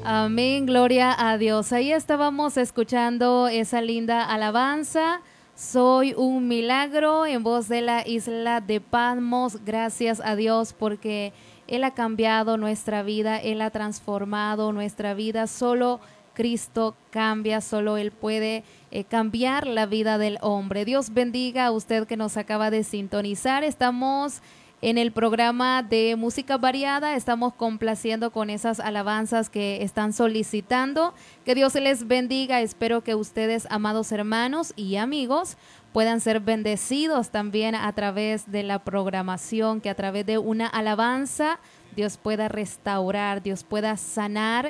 Amén, gloria a Dios. Ahí estábamos escuchando esa linda alabanza. Soy un milagro en voz de la isla de Patmos. Gracias a Dios porque Él ha cambiado nuestra vida, Él ha transformado nuestra vida. Solo Cristo cambia, solo Él puede cambiar la vida del hombre. Dios bendiga a usted que nos acaba de sintonizar. Estamos en el programa de música variada, estamos complaciendo con esas alabanzas que están solicitando. Que Dios les bendiga. Espero que ustedes, amados hermanos y amigos, puedan ser bendecidos también a través de la programación, que a través de una alabanza Dios pueda restaurar, Dios pueda sanar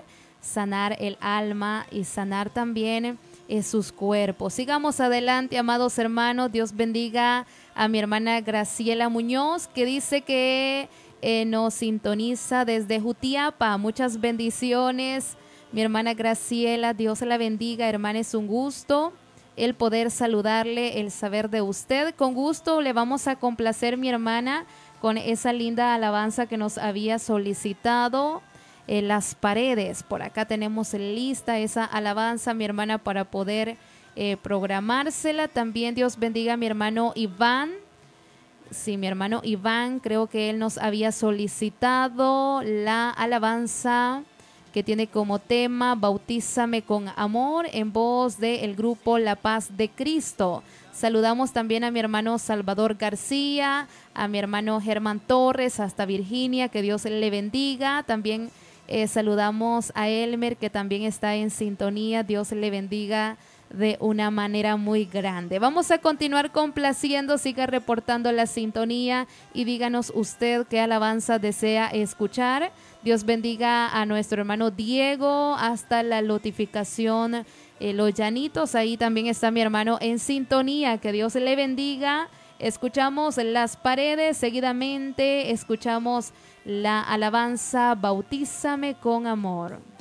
el alma y sanar también sus cuerpos. Sigamos adelante, amados hermanos. Dios bendiga a mi hermana Graciela Muñoz, que dice que nos sintoniza desde Jutiapa. Muchas bendiciones, mi hermana Graciela. Dios la bendiga, hermana. Es un gusto el poder saludarle, el saber de usted. Con gusto le vamos a complacer, mi hermana, con esa linda alabanza que nos había solicitado. Las paredes, por acá tenemos lista esa alabanza, mi hermana, para poder programársela. También Dios bendiga a mi hermano Iván. Sí, mi hermano Iván, creo que él nos había solicitado la alabanza que tiene como tema Bautízame con amor, en voz del grupo La Paz de Cristo. Saludamos también a mi hermano Salvador García, a mi hermano Germán Torres, hasta Virginia, que Dios le bendiga. También saludamos a Elmer, que también está en sintonía. Dios le bendiga de una manera muy grande. Vamos a continuar complaciendo. Siga reportando la sintonía y díganos usted qué alabanza desea escuchar. Dios bendiga a nuestro hermano Diego hasta la notificación Los Llanitos. Ahí también está mi hermano en sintonía. Que Dios le bendiga. Escuchamos Las Paredes, seguidamente escuchamos la alabanza Bautízame con amor.